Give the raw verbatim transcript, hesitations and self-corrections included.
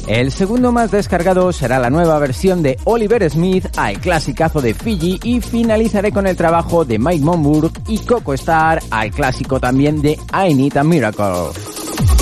El segundo más descargado será la nueva versión de Oliver Smith al clasicazo de Fiji y finalizaré con el trabajo de Mike Monburg y Coco Star al clásico también de I Need a Miracle.